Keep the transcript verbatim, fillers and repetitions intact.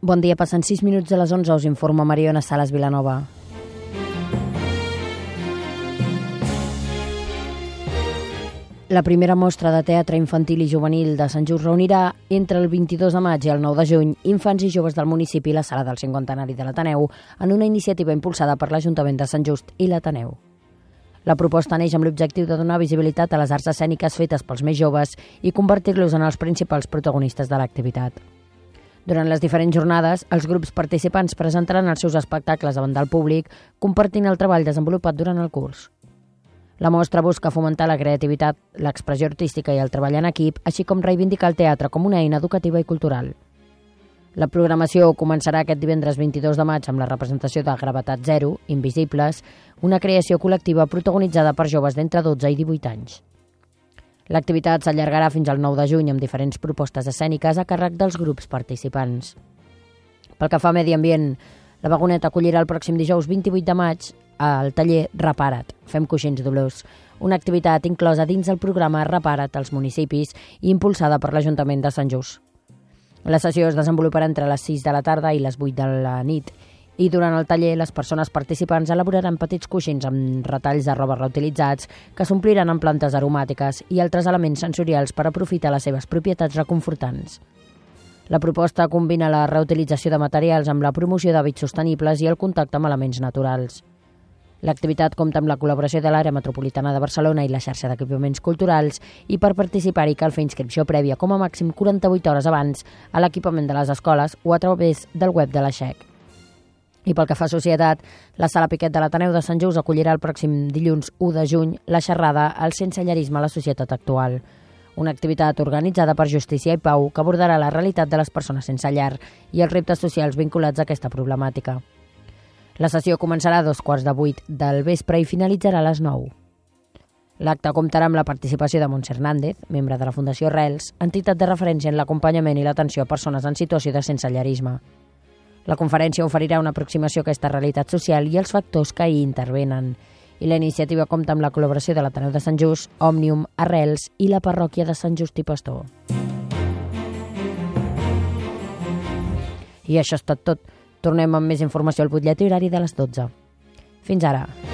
Bon dia, passen sis minuts de les onze, us informa Mariona Salas Vilanova. La primera mostra de teatre infantil i juvenil de Sant Just reunirà entre el vint-i-dos de maig i el nou de juny infants i joves del municipi i la sala del cinquantenari de l'Ateneu en una iniciativa impulsada per l'Ajuntament de Sant Just i l'Ateneu. La proposta neix amb l'objectiu de donar visibilitat a les arts escèniques fetes pels més joves i convertir-los en els principals protagonistes de l'activitat. Durant les diferents jornades, els grups participants presentaran els seus espectacles davant del públic, compartint el treball desenvolupat durant el curs. La mostra busca fomentar la creativitat, l'expressió artística i el treball en equip, així com reivindicar el teatre com una eina educativa i cultural. La programació començarà aquest divendres vint-i-dos de maig amb la representació de Gravetat Zero, Invisibles, una creació col·lectiva protagonitzada per joves d'entre dotze i divuit anys. L'activitat s'allargarà fins al nou de juny amb diferents propostes escèniques a càrrec dels grups participants. Pel que fa a medi ambient, la Vagoneta acollirà el pròxim dijous vint-i-vuit de maig al taller Repara't, Fem coixins d'olors, una activitat inclosa dins del programa Repara't als municipis i impulsada per l'Ajuntament de Sant Just. La sessió es desenvoluparà entre les sis de la tarda i les vuit de la nit i durant el taller les persones participants elaboraran petits coixins amb retalls de roba reutilitzats que s'ompliran amb plantes aromàtiques i altres elements sensorials per aprofitar les seves propietats reconfortants. La proposta combina la reutilització de materials amb la promoció d'hàbits sostenibles i el contacte amb elements naturals. L'activitat compta amb la col·laboració de l'Àrea Metropolitana de Barcelona i la xarxa d'equipaments culturals i per participar-hi cal fer inscripció prèvia com a màxim quaranta-vuit hores abans a l'equipament de les escoles o a través del web de la X E C. I pel que fa a societat, la Sala Piquet de l'Ateneu de Sant Just acollirà el pròxim dilluns u de juny la xerrada El sensellarisme a la societat actual, una activitat organitzada per Justícia i Pau que abordarà la realitat de les persones sense llar i els reptes socials vinculats a aquesta problemàtica. La sessió començarà a dos quarts de vuit del vespre i finalitzarà a les nou. L'acte comptarà amb la participació de Montse Hernández, membre de la Fundació Rels, entitat de referència en l'acompanyament i l'atenció a persones en situació de sensellarisme. La conferència oferirà una aproximació a aquesta realitat social i els factors que hi intervenen. I la iniciativa compta amb la col·laboració de l'Ateneu de Sant Just, Òmnium, Arrels i la parròquia de Sant Just i Pastor. I això és tot tot. Tornem amb més informació al butlletí horari de les dotze. Fins ara.